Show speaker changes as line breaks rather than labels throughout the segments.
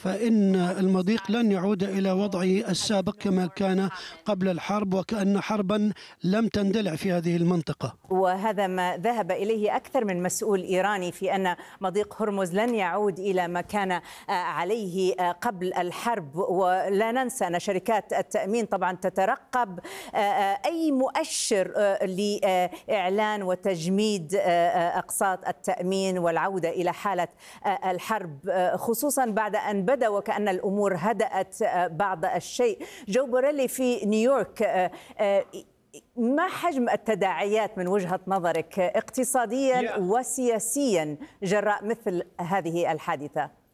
فإن المضيق لن يعود إلى وضعه السابق كما كان قبل الحرب، وكأن حربا لم تندلع في هذه المنطقة.
وهذا ما ذهب إليه أكثر من مسؤول إيراني، في أن مضيق هرمز لن يعود إلى ما كان عليه قبل الحرب. ولا ننسى أن شركات التأمين طبعا تترقب أي مؤشر لإعلان وتجميد أقساط التأمين والعودة إلى حالة الحرب، خصوصا بعد أن بدا وكأن الأمور هدأت بعض الشيء. جو بوريلي في نيويورك، ما حجم التداعيات من وجهة نظرك اقتصاديا وسياسيا جراء مثل هذه الحادثة؟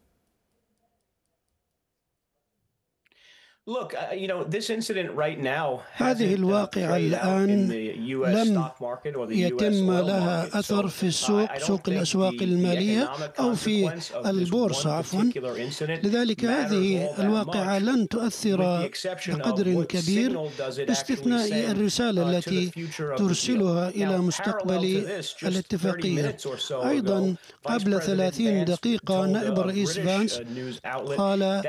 هذه الواقعة الآن لم يتم لها أثر في سوق الأسواق المالية أو في البورصة عفوا. لذلك هذه الواقعة لن تؤثر بقدر كبير، باستثناء الرسالة التي ترسلها إلى مستقبل الاتفاقية. أيضا قبل 30 دقيقة نائب الرئيس فانس قال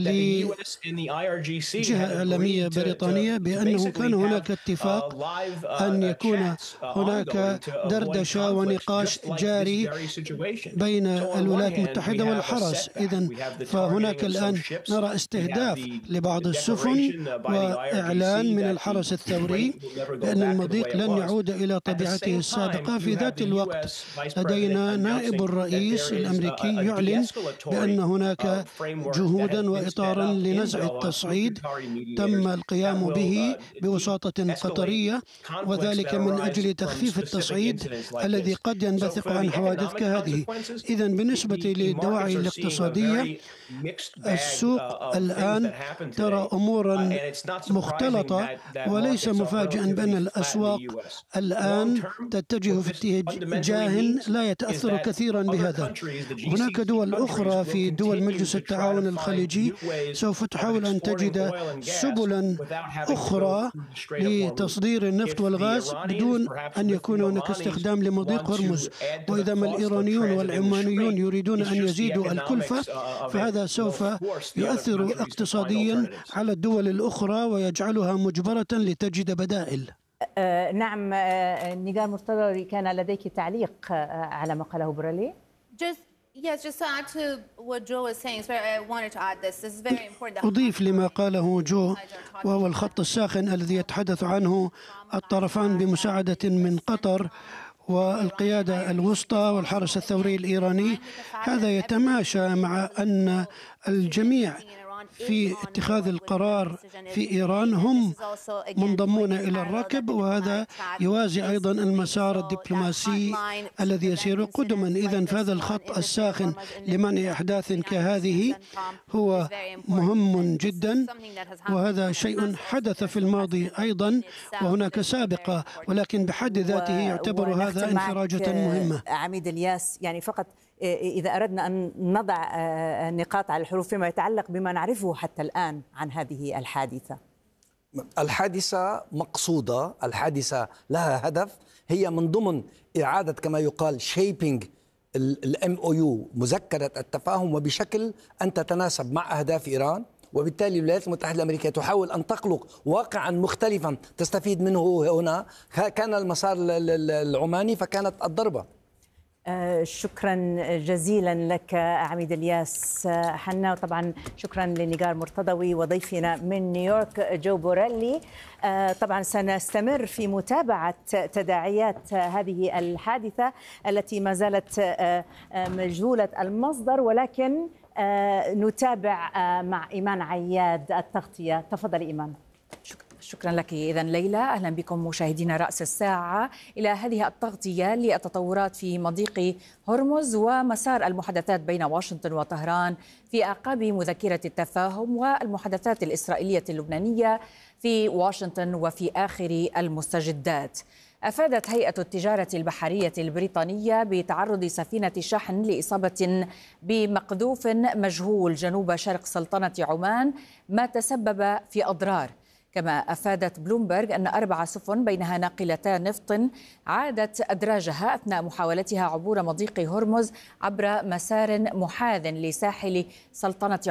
جهة إعلامية بريطانية بأنه كان هناك اتفاق أن يكون هناك دردشة ونقاش جاري بين الولايات المتحدة والحرس. إذن فهناك الآن نرى استهداف لبعض السفن وإعلان من الحرس الثوري بأن المضيق لن يعود إلى طبيعته السابقة. في ذات الوقت لدينا نائب الرئيس الأمريكي يعلن بأن هناك جهودا وإطارا لنزع التصعيد تم القيام به بوساطة قطرية، وذلك من أجل تخفيف التصعيد الذي قد ينبثق عن حوادث كهذه. إذن بالنسبة للدواعي الاقتصادية، السوق الآن ترى أمورا مختلطة، وليس مفاجئا بأن الأسواق الآن تتجه في اتجاه لا يتأثر كثيرا بهذا. هناك دول أخرى في دول مجلس التعاون الخليجي سوف تحاول أن تجد سبلا أخرى لتصدير النفط والغاز بدون أن يكون هناك استخدام لمضيق هرمز. وإذا ما الإيرانيون والعمانيون يريدون أن يزيدوا الكلفة، فهذا سوف يؤثر اقتصاديا على الدول الأخرى ويجعلها مجبرة لتجد بدائل.
نعم، نيغار مرتضوي، كان لديك تعليق على ما قاله بوريلي؟
أضيف لما قاله جو، وهو الخط الساخن الذي يتحدث عنه الطرفان بمساعدة من قطر والقيادة الوسطى والحرس الثوري الإيراني. هذا يتماشى مع أن الجميع في اتخاذ القرار في إيران هم منضمون إلى الركب، وهذا يوازي أيضا المسار الدبلوماسي الذي يسير قدما. إذن فهذا الخط الساخن لمنع أحداث كهذه هو مهم جدا، وهذا شيء حدث في الماضي أيضا وهناك سابقة، ولكن بحد ذاته يعتبر هذا انفراجة مهمة.
عميد الياس، يعني فقط إذا أردنا أن نضع نقاط على الحروف فيما يتعلق بما نعرفه حتى الآن عن هذه الحادثة.
الحادثة مقصودة، الحادثة لها هدف، هي من ضمن إعادة كما يقال shaping MOU مذكرة التفاهم، وبشكل أن تتناسب مع أهداف إيران. وبالتالي الولايات المتحدة الأمريكية تحاول أن تخلق واقعا مختلفا تستفيد منه هنا. كان المسار العماني فكانت الضربة.
شكرا جزيلا لك عميد الياس حنا، وطبعا شكرا لنيغار مرتضوي وضيفنا من نيويورك جو بوريلي. طبعا سنستمر في متابعة تداعيات هذه الحادثة التي ما زالت مجهولة المصدر، ولكن نتابع مع إيمان عياد التغطية. تفضل إيمان.
شكرا لك. إذن ليلى، أهلا بكم مشاهدينا رأس الساعة إلى هذه التغطية للتطورات في مضيق هرمز ومسار المحادثات بين واشنطن وطهران في أعقاب مذكرة التفاهم والمحادثات الإسرائيلية اللبنانية في واشنطن وفي آخر المستجدات. أفادت هيئة التجارة البحرية البريطانية بتعرض سفينة شحن لإصابة بمقذوف مجهول جنوب شرق سلطنة عمان، ما تسبب في أضرار. كما أفادت بلومبرغ أن 4 سفن بينها ناقلتا نفط عادت أدراجها أثناء محاولتها عبور مضيق هرمز عبر مسار محاذ لساحل سلطنة